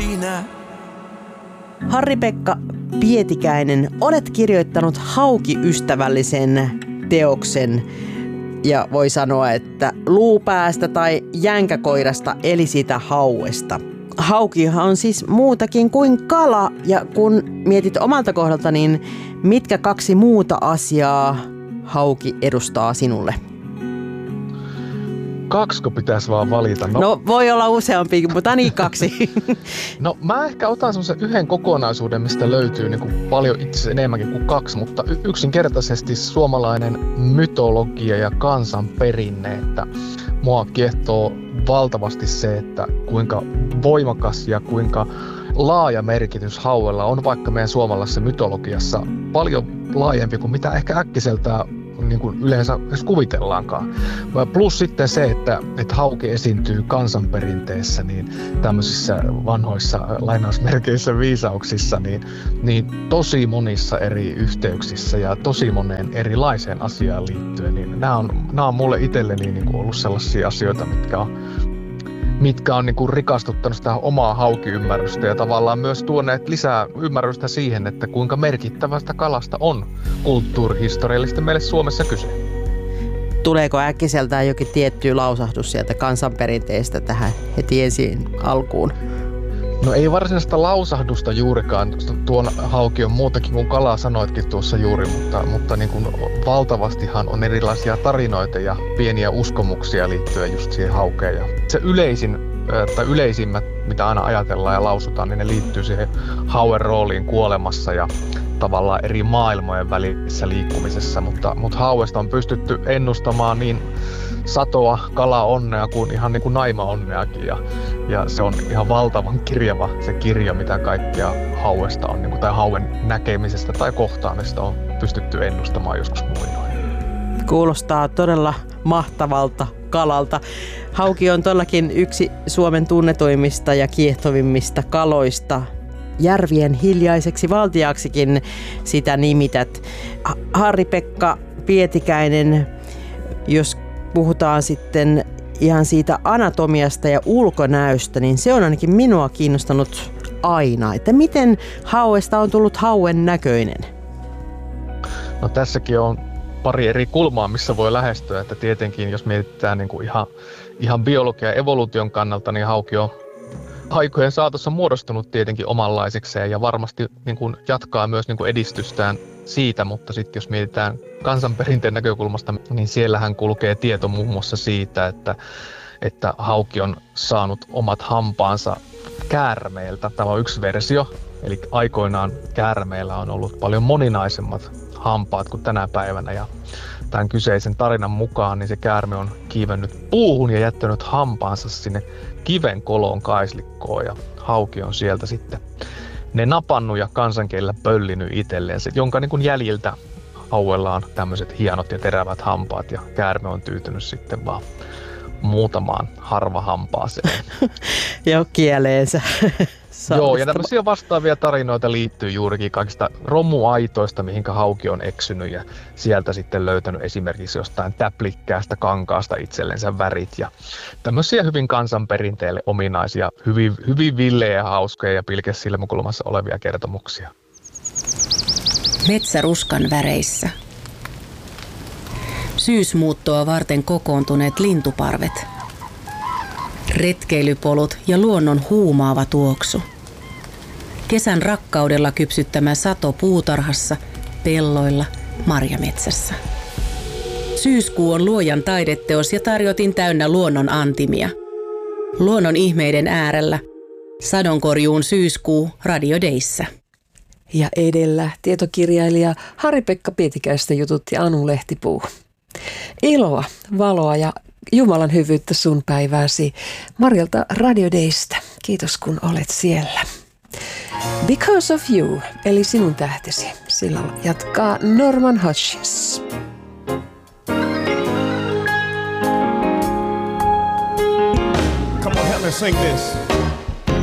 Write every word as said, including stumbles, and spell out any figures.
siinä. Harri-Pekka Pietikäinen, olet kirjoittanut haukiystävällisen teoksen ja voi sanoa, että luupäästä tai jänkäkoirasta eli sitä hauesta. Haukihan on siis muutakin kuin kala ja kun mietit omalta kohdalta, niin mitkä kaksi muuta asiaa hauki edustaa sinulle? Kaksko pitäisi vaan valita? No, no voi olla useampi, mutta niin kaksi. No mä ehkä otan semmoisen yhden kokonaisuuden, mistä löytyy niin kuin paljon itse enemmänkin kuin kaksi, mutta yksinkertaisesti suomalainen mytologia ja kansanperinne, että mua kiehtoo valtavasti se, että kuinka voimakas ja kuinka laaja merkitys hauella on vaikka meidän suomalaisessa mytologiassa paljon laajempi kuin mitä ehkä äkkiseltään niin kuin yleensä edes kuvitellaankaan. Plus sitten se, että, että hauki esiintyy kansanperinteessä, niin tämmöisissä vanhoissa lainausmerkeissä viisauksissa, niin, niin tosi monissa eri yhteyksissä ja tosi moneen erilaiseen asiaan liittyen, niin nämä on, nämä on mulle itselleni niin kuin ollut sellaisia asioita, mitkä on mitkä on niin kuin rikastuttanut sitä omaa haukiymmärrystä ja tavallaan myös tuoneet lisää ymmärrystä siihen, että kuinka merkittävästä kalasta on kulttuurihistoriallisesti meille Suomessa kyse. Tuleeko äkkiseltään jokin tietty lausahdus sieltä kansanperinteestä tähän heti ensin alkuun? No ei varsinaista lausahdusta juurikaan. Tuon hauki on muutakin kuin kalaa, sanoitkin tuossa juuri, mutta, mutta niin kuin valtavastihan on erilaisia tarinoita ja pieniä uskomuksia liittyen just siihen haukeen. Ja se yleisin, tai yleisimmät, mitä aina ajatellaan ja lausutaan, niin ne liittyy siihen hauen rooliin kuolemassa ja tavallaan eri maailmojen välissä liikkumisessa, mutta, mutta hauesta on pystytty ennustamaan niin satoa, kala onnea kuin ihan niin kuin naima onneakin ja, ja se on ihan valtavan kirjava se kirja, mitä kaikkea hauesta on, niin kuin, tai hauen näkemisestä tai kohtaamista on pystytty ennustamaan joskus muinoin. Kuulostaa todella mahtavalta kalalta. Hauki on todellakin yksi Suomen tunnetuimmista ja kiehtovimmista kaloista. Järvien hiljaiseksi valtiaksikin sitä nimität. Harri-Pekka Pietikäinen, jos puhutaan sitten ihan siitä anatomiasta ja ulkonäöstä, niin se on ainakin minua kiinnostanut aina, että miten hauesta on tullut hauen näköinen? No tässäkin on pari eri kulmaa, missä voi lähestyä, että tietenkin jos mietitään niin kuin ihan, ihan biologian ja evoluution kannalta, niin hauki on aikojen saatossa muodostunut tietenkin omanlaisekseen ja varmasti niin kuin jatkaa myös niin kuin edistystään siitä, mutta sitten jos mietitään kansanperinteen näkökulmasta, niin siellähän kulkee tieto muun muassa siitä, että, että hauki on saanut omat hampaansa käärmeeltä. Tämä on yksi versio, eli aikoinaan käärmeillä on ollut paljon moninaisemmat hampaat kuin tänä päivänä ja tämän kyseisen tarinan mukaan niin se käärme on kiivennyt puuhun ja jättänyt hampaansa sinne kiven koloon kaislikkoon ja hauki on sieltä sitten ne napannut ja kansankielellä pöllinyt itselleen, jonka niin kuin jäljiltä hauella on tämmöiset hienot ja terävät hampaat ja käärme on tyytynyt sitten vaan muutamaan harva hampaaseen. Joo, kieleensä. Joo, ja tämmöisiä vastaavia tarinoita liittyy juurikin kaikista romuaitoista, mihinkä hauki on eksynyt ja sieltä sitten löytänyt esimerkiksi jostain täplikkäästä kankaasta itsellensä värit ja tämmöisiä hyvin kansanperinteelle ominaisia, hyvin, hyvin villejä ja hauskoja ja pilkes silmäkulmassa olevia kertomuksia. Metsäruskan väreissä. Syysmuuttoa varten kokoontuneet lintuparvet. Retkeilypolut ja luonnon huumaava tuoksu. Kesän rakkaudella kypsyttämä sato puutarhassa, pelloilla, marjametsässä. Syyskuu on luojan taideteos ja tarjotin täynnä luonnon antimia. Luonnon ihmeiden äärellä. Sadonkorjuun syyskuu Radio Dayssä. Ja edellä tietokirjailija Harri-Pekka Pietikäistä jututti Anu Lehtipuu. Iloa, valoa ja Jumalan hyvyyttä sun päivääsi Marjalta Radio Daystä. Kiitos kun olet siellä. Because of you, eli sinun tähtesi. Sillä jatkaa Norman Hutchins. Come on, help me sing this.